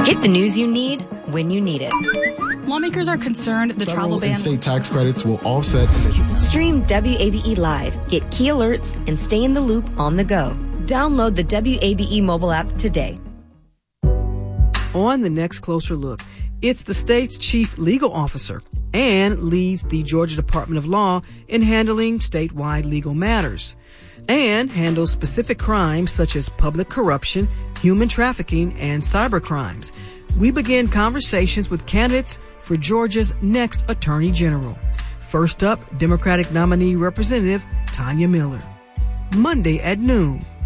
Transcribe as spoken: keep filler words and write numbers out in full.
Get the news you need when you need it. Lawmakers are concerned the Federal travel ban and state tax credits will offset initial. Stream W A B E Live, get key alerts, and stay in the loop on the go. Download the W A B E mobile app today. On the next Closer Look, it's the state's chief legal officer and leads the Georgia Department of Law in handling statewide legal matters, and handles specific crimes such as public corruption, human trafficking, and cyber crimes. We begin conversations with candidates for Georgia's next Attorney General. First up, Democratic nominee Representative Tanya Miller. Monday at noon